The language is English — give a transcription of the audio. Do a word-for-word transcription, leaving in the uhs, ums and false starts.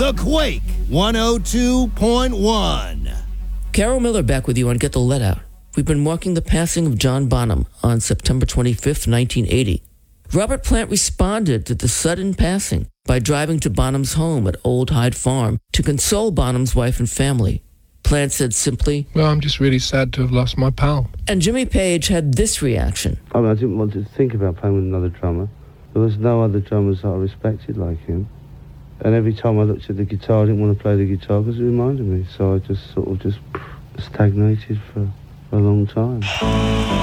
The Quake one oh two point one. Carol Miller back with you on Get the Let Out. We've been marking the passing of John Bonham on September twenty-fifth, nineteen eighty. Robert Plant responded to the sudden passing by driving to Bonham's home at Old Hyde Farm to console Bonham's wife and family. Plant said simply, "Well, I'm just really sad to have lost my pal." And Jimmy Page had this reaction. I mean, I didn't want to think about playing with another drummer. There was no other drummers that I respected like him. And every time I looked at the guitar, I didn't want to play the guitar because it reminded me. So I just sort of just stagnated for, for a long time.